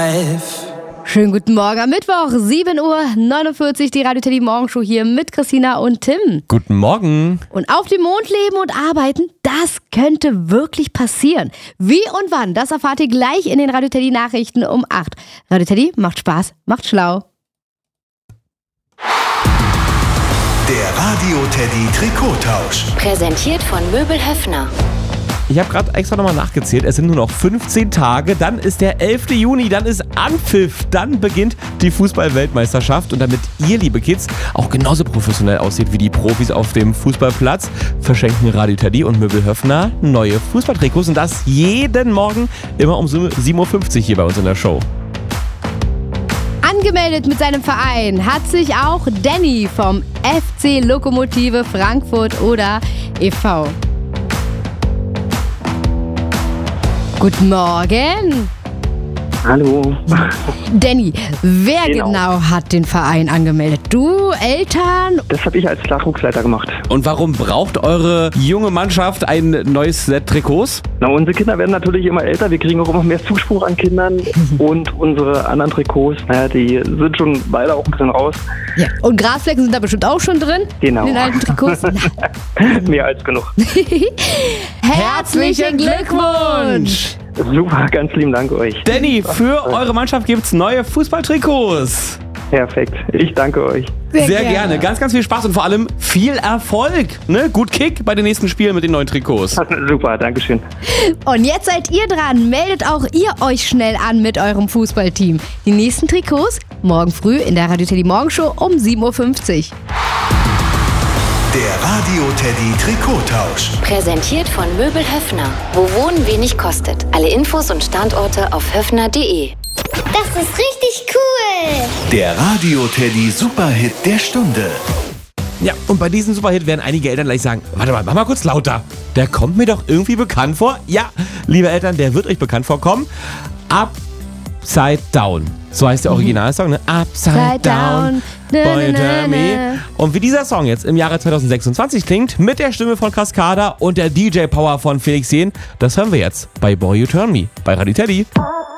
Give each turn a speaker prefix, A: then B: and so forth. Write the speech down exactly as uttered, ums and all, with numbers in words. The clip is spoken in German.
A: life.
B: Schönen guten Morgen am Mittwoch, sieben Uhr neunundvierzig, die Radio Teddy Morgenshow hier mit Christina und Tim.
C: Guten Morgen.
B: Und auf dem Mond leben und arbeiten, das könnte wirklich passieren. Wie und wann, das erfahrt ihr gleich in den Radio Teddy Nachrichten um acht. Radio Teddy macht Spaß, macht schlau.
D: Der Radio Teddy Trikottausch.
E: Präsentiert von Möbel Höffner.
C: Ich habe gerade extra nochmal nachgezählt, es sind nur noch fünfzehn Tage, dann ist der elfte Juni, dann ist Anpfiff, dann beginnt die Fußball-Weltmeisterschaft und damit ihr, liebe Kids, auch genauso professionell aussieht wie die Profis auf dem Fußballplatz, verschenken Radio Teddy und Möbel Höffner neue Fußballtrikots und das jeden Morgen immer um sieben Uhr fünfzig hier bei uns in der Show.
B: Angemeldet mit seinem Verein hat sich auch Danny vom F C Lokomotive Frankfurt oder e V Guten Morgen.
F: Hallo.
B: Danny, wer genau.
F: Genau.
B: hat den Verein angemeldet? Du, Eltern?
F: Das habe ich als Nachwuchsleiter gemacht.
C: Und warum braucht eure junge Mannschaft ein neues Set Trikots?
F: Na, unsere Kinder werden natürlich immer älter. Wir kriegen auch immer mehr Zuspruch an Kindern. Und unsere anderen Trikots, naja, die sind schon beide auch ein bisschen raus.
B: Ja. Und Grasflecken sind da bestimmt auch schon drin?
F: Genau.
B: In den alten Trikots?
F: Mehr als genug.
B: Herzlichen Glückwunsch!
F: Super, ganz lieben Dank euch.
C: Danny, für eure Mannschaft gibt's neue Fußballtrikots.
F: Perfekt. Ich danke euch.
B: Sehr,
C: Sehr gerne.
B: gerne.
C: Ganz, ganz viel Spaß und vor allem viel Erfolg. Ne? Gut Kick bei den nächsten Spielen mit den neuen Trikots.
F: Super, Dankeschön.
B: Und jetzt seid ihr dran. Meldet auch ihr euch schnell an mit eurem Fußballteam. Die nächsten Trikots morgen früh in der Radio Teddy Morgenshow um sieben Uhr fünfzig.
D: Der Radio Teddy Trikottausch.
E: Präsentiert von Möbel Höffner. Wo Wohnen wenig kostet. Alle Infos und Standorte auf höffner punkt de.
G: Das ist richtig cool.
D: Der Radio Teddy Superhit der Stunde.
C: Ja, und bei diesem Superhit werden einige Eltern gleich sagen, warte mal, mach mal kurz lauter. Der kommt mir doch irgendwie bekannt vor. Ja, liebe Eltern, der wird euch bekannt vorkommen. Upside Down. So heißt der Originalsong, ne? Upside
B: Upside
C: Down,
B: down.
C: Boy You
B: Na, na,
C: Turn
B: na,
C: Me.
B: na.
C: Und wie dieser Song jetzt im Jahre zwanzig sechsundzwanzig klingt, mit der Stimme von Cascada und der D J-Power von Felix Jähn, das hören wir jetzt bei Boy You Turn Me, bei Radio Teddy.